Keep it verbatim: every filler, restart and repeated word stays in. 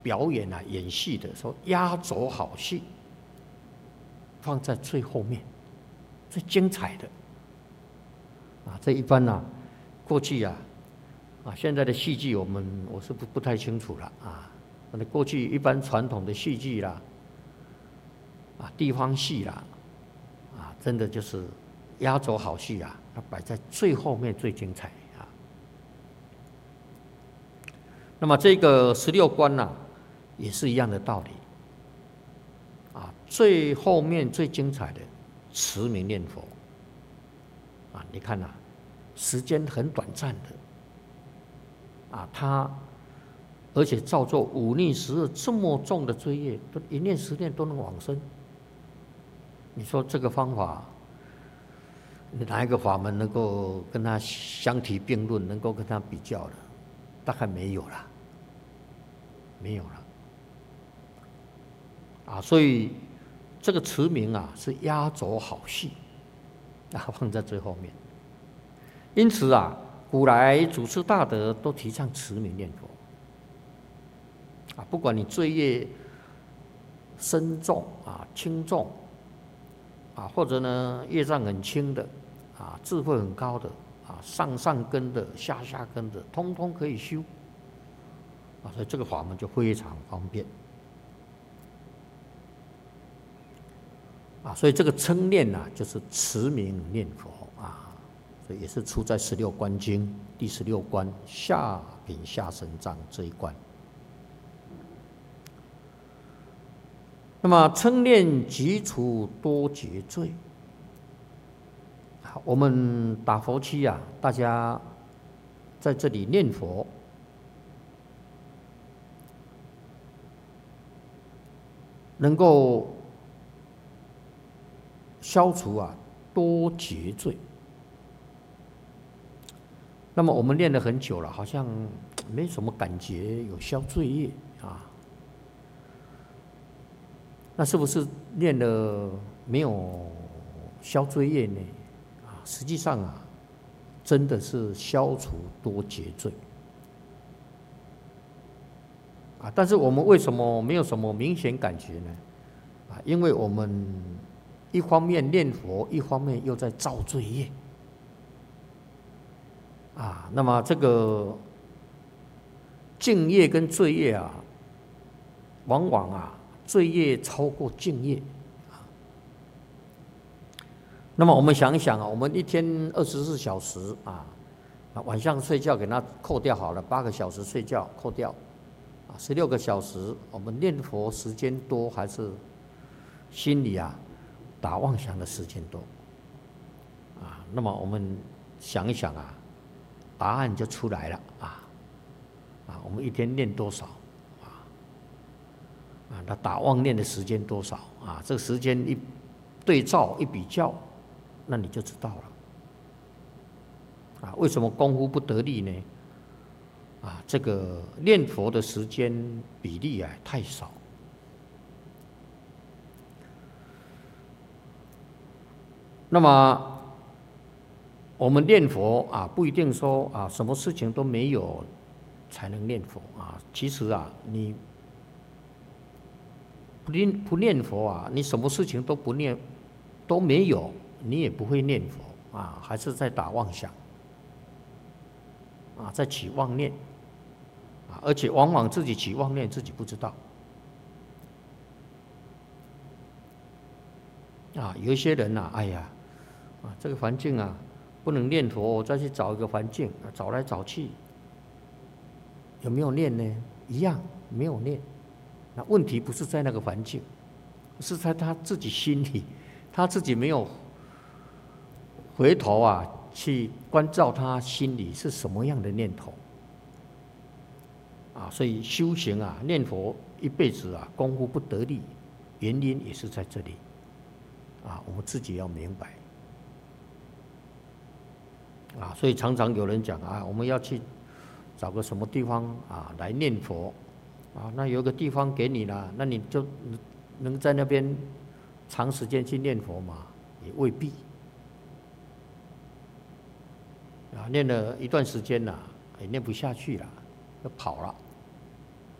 表演啊、演戏的时候，压轴好戏放在最后面，最精彩的啊。这一般啊，过去啊，啊现在的戏剧我们我是不不太清楚了啊。那过去一般传统的戏剧啦，啊地方戏啦，啊真的就是压轴好戏啊，它摆在最后面最精彩啊。那么这个十六关呐、啊，也是一样的道理啊。最后面最精彩的持名念佛啊，你看呐、啊，时间很短暂的啊，他而且造作五逆十恶这么重的罪业，都一念十念都能往生。你说这个方法，哪一个法门能够跟他相提并论，能够跟他比较的？大概没有了，没有了啊！所以这个持名啊，是压轴好戏，啊，放在最后面。因此啊，古来祖师大德都提倡持名念佛。啊，不管你罪业深重啊、轻重啊，或者呢业障很轻的啊，智慧很高的啊，上上根的、下下根的，通通可以修啊，所以这个法门就非常方便啊。所以这个称念呐、啊，就是持名念佛啊，所以也是出在《十六观经》第十六关下品下神藏这一关。那么称念即除多劫罪。好，我们打佛七啊，大家在这里念佛，能够消除啊多劫罪。那么我们念了很久了，好像没什么感觉有消罪业啊。那是不是念了没有消罪业呢？啊，实际上啊，真的是消除多劫罪啊。但是我们为什么没有什么明显感觉呢？啊，因为我们一方面念佛，一方面又在造罪业啊。那么这个净业跟罪业啊，往往啊。罪业超过净业啊。那么我们想一想啊，我们一天二十四小时啊，晚上睡觉给它扣掉好了，八个小时睡觉扣掉，啊，十六个小时，我们念佛时间多还是心里啊打妄想的时间多？啊，那么我们想一想啊，答案就出来了啊啊，我们一天念多少？啊，那打妄念的时间多少啊？这个时间一对照一比较，那你就知道了。啊，为什么功夫不得力呢？啊，这个念佛的时间比例啊太少。那么我们念佛啊，不一定说啊什么事情都没有才能念佛啊。其实啊，你不念不念佛啊，你什么事情都不念，都没有，你也不会念佛啊，还是在打妄想啊，在起妄念啊，而且往往自己起妄念自己不知道啊。有一些人呐、啊，哎呀，啊这个环境啊不能念佛，我再去找一个环境，找来找去，有没有念呢？一样没有念。那问题不是在那个环境，是在他自己心里，他自己没有回头啊，去关照他心里是什么样的念头啊。所以修行啊，念佛一辈子啊，功夫不得力，原因也是在这里啊。我们自己要明白啊。所以常常有人讲啊，我们要去找个什么地方啊来念佛。啊，那有个地方给你了，那你就能在那边长时间去念佛吗？也未必。啊，念了一段时间了，也念不下去了，就跑了。